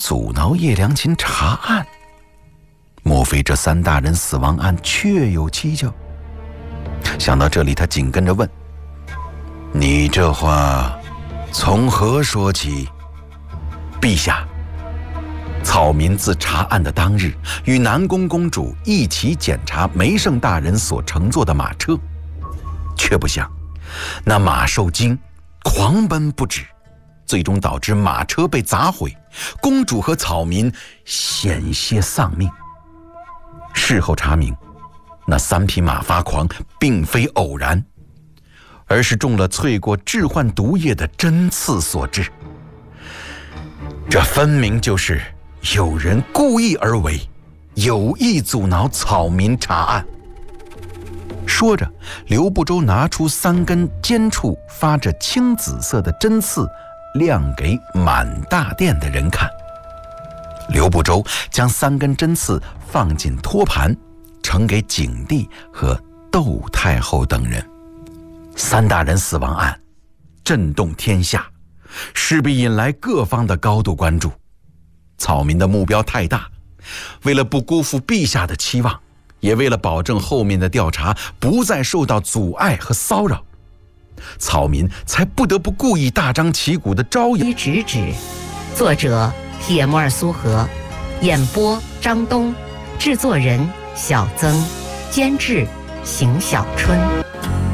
阻挠叶良钦查案。莫非这3大人死亡案确有蹊跷？想到这里，他紧跟着问：“你这话从何说起？”陛下，草民自查案的当日，与南宫公主一起检查梅圣大人所乘坐的马车，却不想那马受惊，狂奔不止，最终导致马车被砸毁，公主和草民险些丧命。事后查明，那3匹马发狂并非偶然，而是中了淬过致幻毒液的针刺所致。这分明就是有人故意而为，有意阻挠草民查案。说着，刘不周拿出3根尖处发着青紫色的针刺，亮给满大殿的人看。刘不周将3根针刺放进托盘，呈给景帝和窦太后等人。3大人死亡案震动天下，势必引来各方的高度关注。草民的目标太大，为了不辜负陛下的期望，也为了保证后面的调查不再受到阻碍和骚扰，草民才不得不故意大张旗鼓地招摇。 直指，作者铁木儿苏和，演播张东，制作人小曾，监制邢小春。